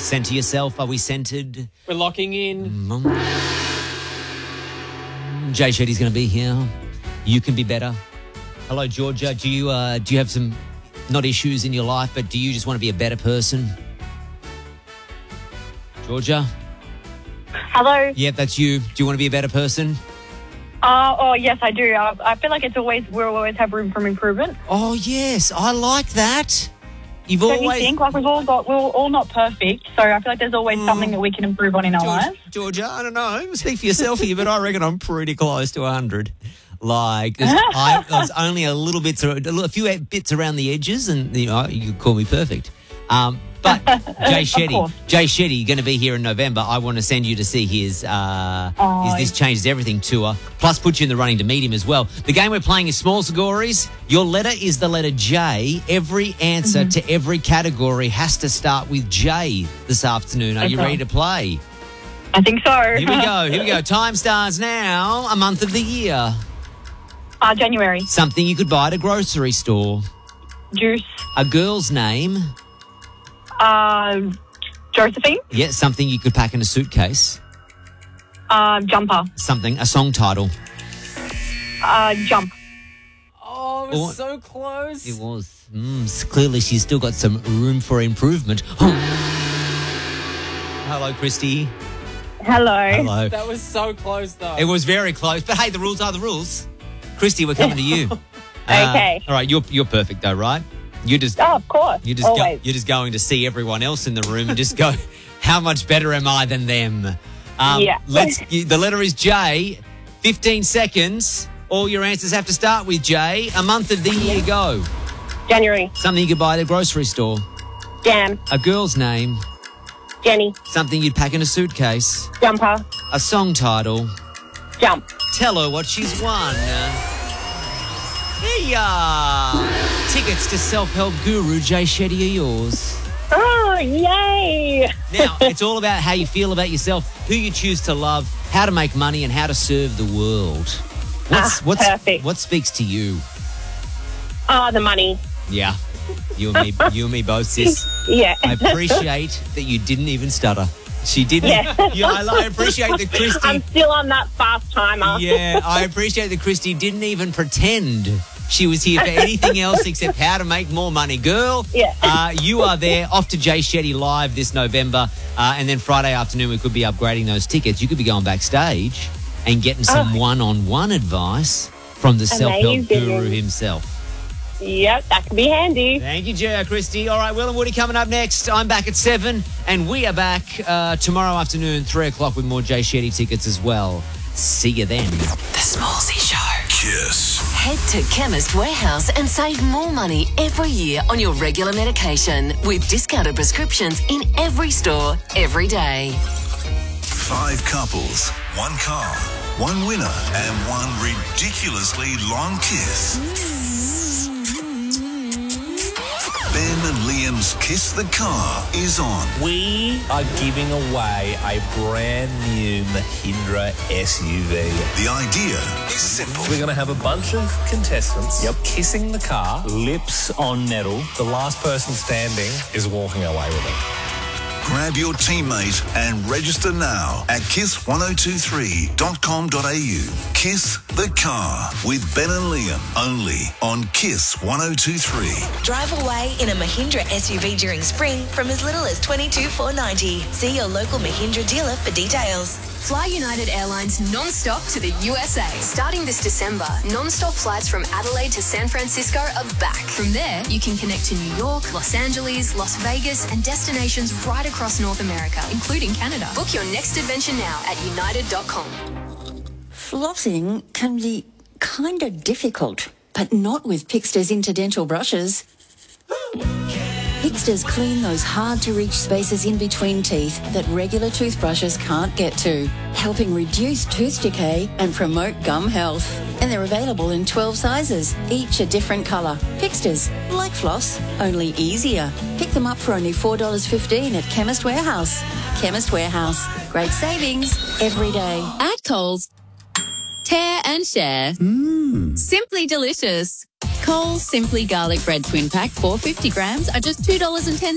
Center yourself. Are we centered? We're locking in. Jay Shetty's going to be here. You can be better. Hello, Georgia. Do you have some, not issues in your life, but do you just want to be a better person? Georgia? Hello. Yep, that's you. Do you want to be a better person? Yes, I do. I feel like we'll always have room for improvement. Oh, yes. I like that. Don't you think? Like we're all not perfect, so I feel like there's always something that we can improve on in our lives. Georgia, I don't know. Speak for yourself here, but I reckon I'm pretty close to 100. Like, I was only a few bits around the edges, and you could call me perfect. But Jay Shetty, going to be here in November. I want to send you to see his Is This Changes Everything tour, plus put you in the running to meet him as well. The game we're playing is Small Categories. Your letter is the letter J. Every answer to every category has to start with J this afternoon. Are you ready to play? I think so. Here we go. Time starts now. A month of the year. January. Something you could buy at a grocery store. Juice. A girl's name. Josephine. Yeah, something you could pack in a suitcase. Jumper. A song title. Jump. Oh, it was so close. It was. Clearly she's still got some room for improvement. Hello, Christy. Hello. That was so close, though. It was very close, but hey, the rules are the rules. Christy, we're coming to you. Okay. All right, you're perfect though, right? Of course. You're just going to see everyone else in the room and just go, how much better am I than them? Yeah. The letter is J. 15 seconds. All your answers have to start with J. A month of the year, go. January. Something you could buy at a grocery store. Jam. A girl's name. Jenny. Something you'd pack in a suitcase. Jumper. A song title. Jump. Tell her what she's won. Hey, tickets to self-help guru Jay Shetty are yours. Oh, yay. Now, it's all about how you feel about yourself, who you choose to love, how to make money, and how to serve the world. Perfect. What speaks to you? The money. Yeah. You and me both, sis. Yeah. I appreciate that you didn't even stutter. She didn't. Yeah. I appreciate that Christy. I'm still on that fast timer. Yeah, I appreciate that Christy didn't even pretend she was here for anything else except how to make more money. Girl, you are there, off to Jay Shetty Live this November. And then Friday afternoon, we could be upgrading those tickets. You could be going backstage and getting some one-on-one advice from the self-help guru himself. Yep, that could be handy. Thank you, Christy. All right, Will and Woody coming up next. I'm back at 7, and we are back tomorrow afternoon, 3 o'clock, with more Jay Shetty tickets as well. See you then. The Smallsy Show. Kiss. Head to Chemist Warehouse and save more money every year on your regular medication with discounted prescriptions in every store, every day. 5 couples, 1 car, 1 winner, and 1 ridiculously long kiss. Ben and Liam's Kiss the Car is on. We are giving away a brand new Mahindra SUV. The idea is simple. We're going to have a bunch of contestants kissing the car, lips on metal. The last person standing is walking away with it. Grab your teammate and register now at kiss1023.com.au. Kiss the Car with Ben and Liam, only on Kiss 1023. Drive away in a Mahindra SUV during spring from as little as $22,490. See your local Mahindra dealer for details. Fly United Airlines non-stop to the USA. Starting this December, non-stop flights from Adelaide to San Francisco are back. From there, you can connect to New York, Los Angeles, Las Vegas, and destinations right across North America, including Canada. Book your next adventure now at united.com. Flossing can be kind of difficult, but not with Pixter's Interdental brushes. Pixter's clean those hard-to-reach spaces in between teeth that regular toothbrushes can't get to, helping reduce tooth decay and promote gum health. And they're available in 12 sizes, each a different colour. Pixter's, like floss, only easier. Pick them up for only $4.15 at Chemist Warehouse. Chemist Warehouse. Great savings every day. At Coles, tear and share. Simply delicious. Coles Simply Garlic Bread Twin Pack, 450 grams, are just $2.10.